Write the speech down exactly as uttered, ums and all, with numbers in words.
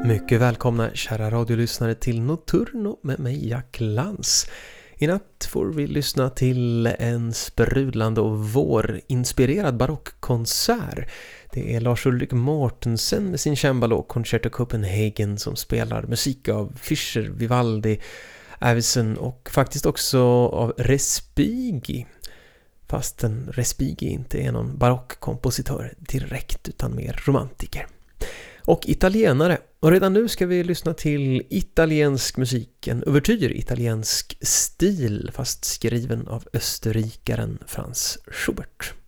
Mycket välkomna kära radiolyssnare till Nocturno med mig Jack Lantz. I natt får vi lyssna till en sprudlande och vårinspirerad barockkonsert. Det är Lars Ulrik Mortensen med sin cembalo Concerto Copenhagen som spelar musik av Fischer, Vivaldi, Avicii och faktiskt också av Respighi. Fastän Respighi inte är någon barockkompositör direkt utan mer romantiker. Och italienare. Och redan nu ska vi lyssna till italiensk musik, en ouvertyr italiensk stil fast skriven av österrikaren Franz Schubert.